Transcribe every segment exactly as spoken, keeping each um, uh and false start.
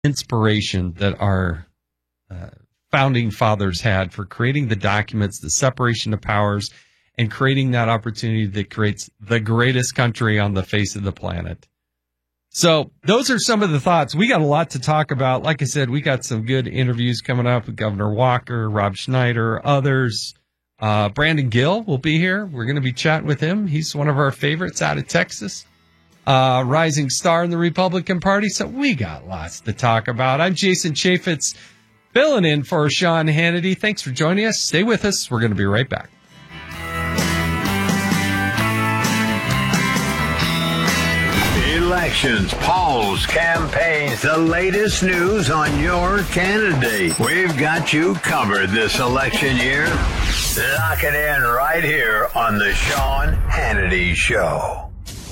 inspiration that our uh, founding fathers had for creating the documents, the separation of powers, and creating that opportunity that creates the greatest country on the face of the planet. So those are some of the thoughts. We got a lot to talk about. Like I said, we got some good interviews coming up with Governor Walker, Rob Schneider, others. Uh, Brandon Gill will be here. We're going to be chatting with him. He's one of our favorites out of Texas. Uh, rising star in the Republican Party. So we got lots to talk about. I'm Jason Chaffetz, filling in for Sean Hannity. Thanks for joining us. Stay with us. We're going to be right back. Elections, polls, campaigns, the latest news on your candidate. We've got you covered this election year. Lock it in right here on the Sean Hannity Show.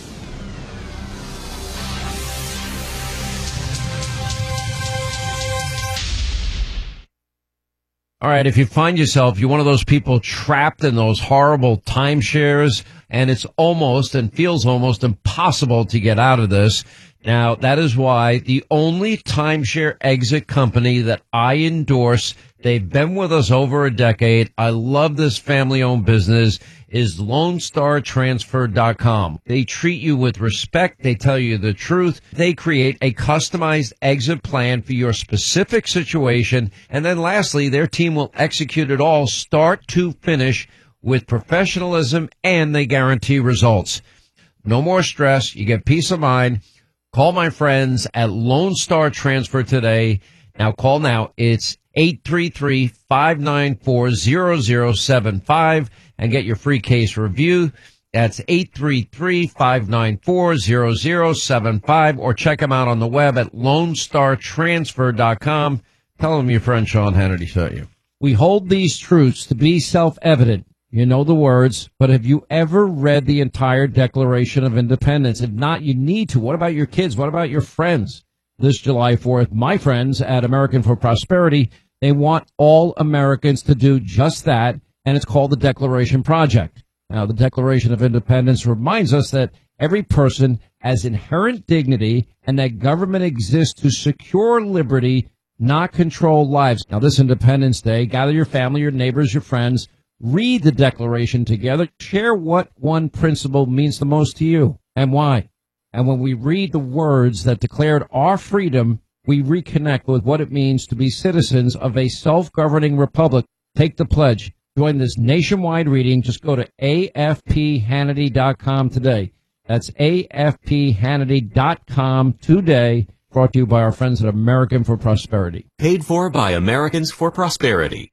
All right, if you find yourself, you're one of those people trapped in those horrible timeshares, and it's almost and feels almost impossible to get out of this. Now, that is why the only timeshare exit company that I endorse, they've been with us over a decade, I love this family-owned business, is Lone Star Transfer dot com. They treat you with respect. They tell you the truth. They create a customized exit plan for your specific situation. And then lastly, their team will execute it all start to finish with professionalism, and they guarantee results. No more stress. You get peace of mind. Call my friends at Lone Star Transfer today. Now call now. It's eight three three, five nine four, zero zero seven five and get your free case review. That's eight three three, five nine four, zero zero seven five, or check them out on the web at Lone Star Transfer dot com. Tell them your friend Sean Hannity sent you. We hold these truths to be self-evident. You know the words, but have you ever read the entire Declaration of Independence? If not, you need to. What about your kids? What about your friends? This July fourth, my friends at American for Prosperity, they want all Americans to do just that, and it's called the Declaration Project. Now, the Declaration of Independence reminds us that every person has inherent dignity and that government exists to secure liberty, not control lives. Now, this Independence Day, gather your family, your neighbors, your friends, read the Declaration together, share what one principle means the most to you and why. And when we read the words that declared our freedom, we reconnect with what it means to be citizens of a self-governing republic. Take the pledge. Join this nationwide reading. Just go to A F P Hannity dot com today. That's A F P Hannity dot com today. Brought to you by our friends at American for Prosperity. Paid for by Americans for Prosperity.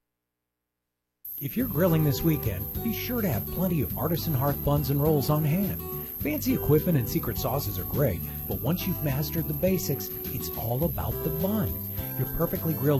If you're grilling this weekend, be sure to have plenty of artisan hearth buns and rolls on hand. Fancy equipment and secret sauces are great, but once you've mastered the basics, it's all about the bun. Your perfectly grilled